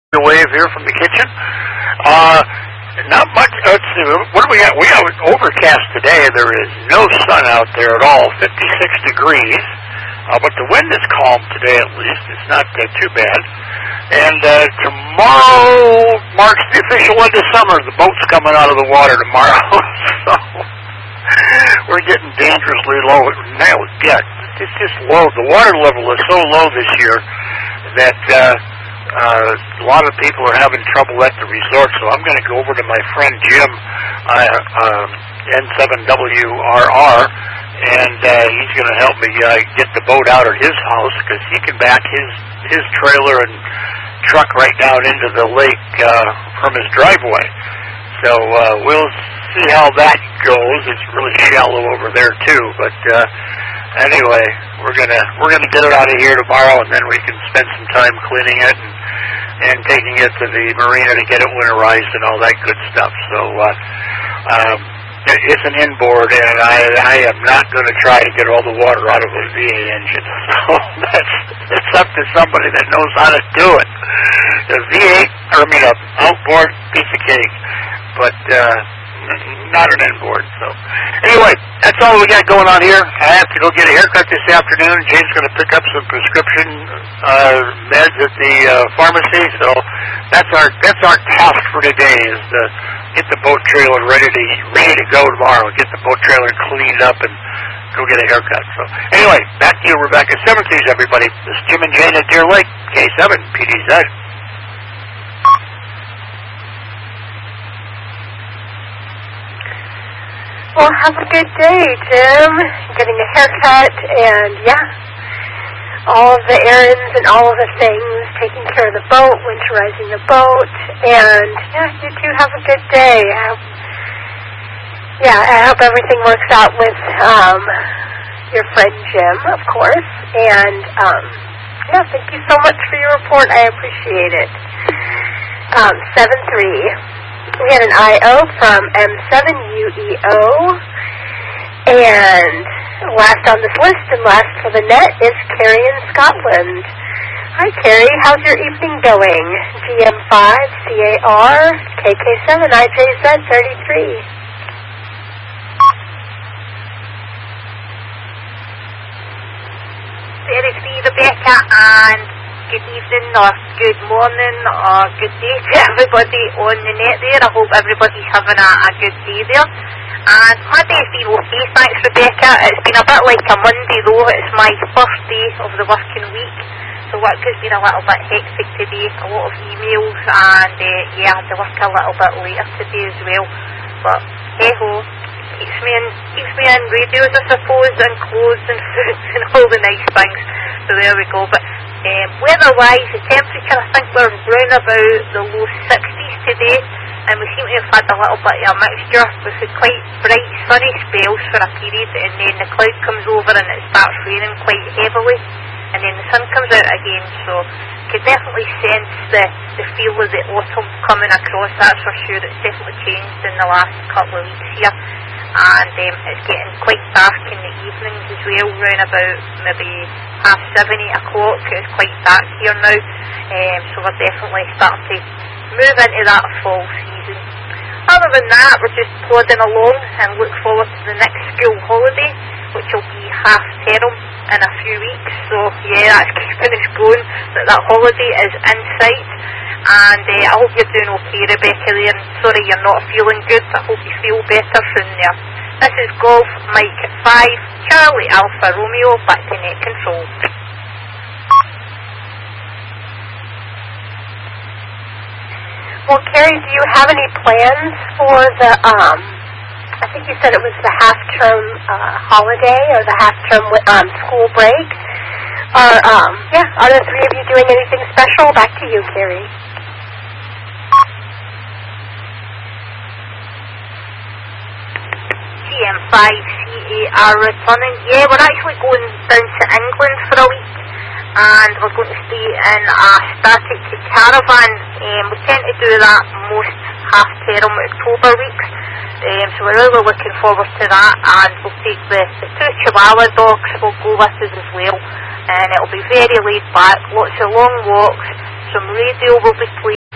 wave here from the kitchen. Not much. Let's see. What do we got? We have overcast today. There is no sun out there at all. 56 degrees. But the wind is calm today, at least. It's not too bad. And tomorrow marks the official end of summer. The boat's coming out of the water tomorrow. So we're getting dangerously low. Now, yeah, it's just low. The water level is so low this year that a lot of people are having trouble at the resort. So I'm going to go over to my friend Jim, N7WRR, and he's going to help me get the boat out of his house because he can back his trailer and truck right down into the lake from his driveway. So we'll see how that goes. It's really shallow over there too, but anyway, we're gonna get it out of here tomorrow, and then we can spend some time cleaning it and taking it to the marina to get it winterized and all that good stuff. So it's an inboard, and I am not going to try to get all the water out of a V8 engine. So it's up to somebody that knows how to do it. The V8, an outboard piece of cake, but not an inboard. So anyway, that's all we got going on here. I have to go get a haircut this afternoon. Jane's going to pick up some prescription meds at the pharmacy. So that's our task for today is to get the boat trailer ready to go tomorrow. Get the boat trailer cleaned up and go get a haircut. So anyway, back to you, Rebecca. 7 Keys, everybody. This is Jim and Jane at Deer Lake, K7 PDZ. Well, have a good day, Jim. Getting a haircut and, all of the errands and all of the things, taking care of the boat, winterizing the boat, and, you two have a good day. I hope everything works out with your friend Jim, of course, and, thank you so much for your report. I appreciate it. 7-3. We had an IO from M7UEO, and last on this list and last for the net is Carrie in Scotland. Hi, Carrie. How's your evening going? GM5CAR KK7IJZ33. Rebecca, and good evening or good morning or good day to everybody on the net there. I hope everybody's having a good day there. And my day's been okay, thanks Rebecca. It's been a bit like a Monday though. It's my first day of the working week. So work has been a little bit hectic today. A lot of emails and I had to work a little bit later today as well. But hey ho, keeps me in radios I suppose, and clothes and foods and all the nice things. So there we go. But weather-wise, the temperature, I think we're round about the low 60s today, and we seem to have had a little bit of a mixture. We've had quite bright sunny spells for a period, and then the cloud comes over and it starts raining quite heavily, and then the sun comes out again, so you could definitely sense the feel of the autumn coming across, that's for sure. It's definitely changed in the last couple of weeks here. And it's getting quite dark in the evenings as well, round about maybe 7:30, 8 o'clock. It's quite dark here now, so we're definitely starting to move into that fall season. Other than that, we're just plodding along and look forward to the next school holiday, which will be half term in a few weeks. So that's keeping us going, that holiday is in sight. And I hope you're doing okay, Rebecca, there. And sorry you're not feeling good. I hope you feel better soon there. This is Golf Mike 5, Charlie Alpha Romeo, back to net control. Well, Carrie, do you have any plans for the, I think you said it was the half-term holiday or the half-term school break? Are the three of you doing anything special? Back to you, Carrie. GM5CAR returning. We're actually going down to England for a week, and we're going to stay in a static caravan. We tend to do that most half-term October weeks, so we're really looking forward to that, and we'll take the 2 Chihuahua dogs will go with us as well, and it'll be very laid back, lots of long walks, some radio will be playing.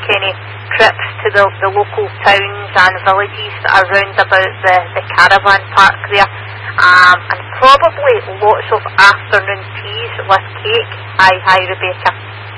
any trips to the local towns and villages that are round about the caravan park there. And probably lots of afternoon teas with cake. Hi, Rebecca.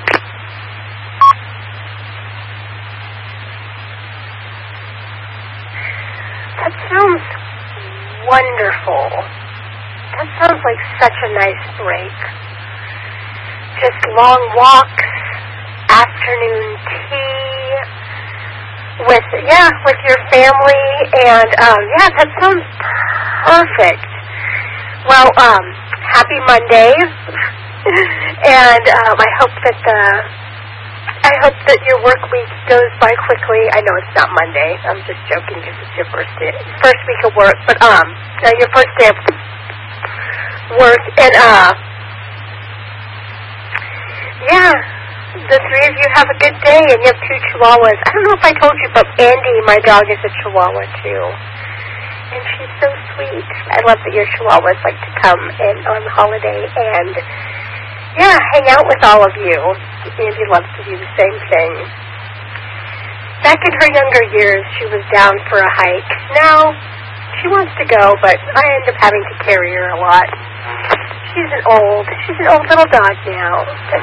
That sounds wonderful. That sounds like such a nice break. Just long walks, afternoon tea with your family, and that sounds perfect. Well, happy Monday, and I hope that your work week goes by quickly. I know it's not Monday. I'm just joking because it's your first week of work, but your first day of work, and the three of you have a good day, and you have 2 chihuahuas. I don't know if I told you, but Andy, my dog, is a chihuahua too, and she's so sweet. I love that your chihuahuas like to come in on holiday and hang out with all of you. Andy loves to do the same thing. Back in her younger years, she was down for a hike. Now, she wants to go, but I end up having to carry her a lot. She's an old little dog now.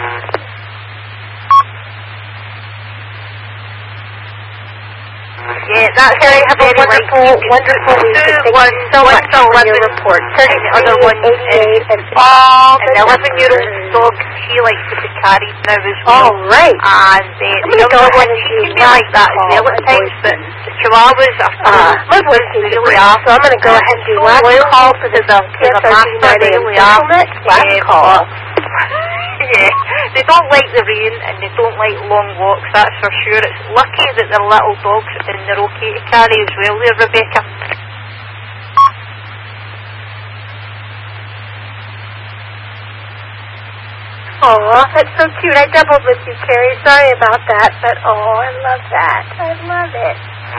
That's Carrie, have a wonderful week. Thank you so much for your report. 88, and all an 11-year-old dog. She likes to be carried now as well. All right. And I'm going to go ahead and do like that as well at times, but the chihuahuas are my voice needs to break, so I'm going to go ahead and do last call for the master really are. Last call. They don't like the rain and they don't like long walks, that's for sure. It's lucky that they're little dogs and they're okay to carry as well there, Rebecca. Aw, that's so cute. I doubled with you, Carrie. Sorry about that, but I love that. I love it.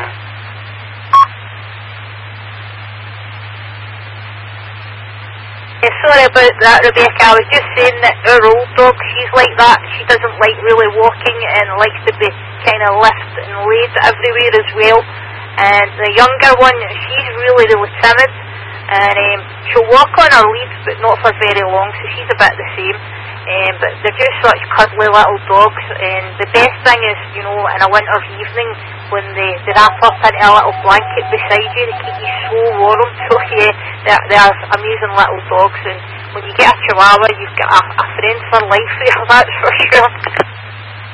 Sorry about that, Rebecca. I was just saying that our old dog, she's like that. She doesn't like really walking and likes to be kind of lifted and laid everywhere as well. And the younger one, she's really timid. And she'll walk on her lead, but not for very long, so she's a bit the same. But they're just such cuddly little dogs. And the best thing is, in a winter's evening, when they wrap up in a little blanket beside you, they keep you so warm. So they are amazing little dogs. And when you get a chihuahua, you've got a friend for life there, that's for sure.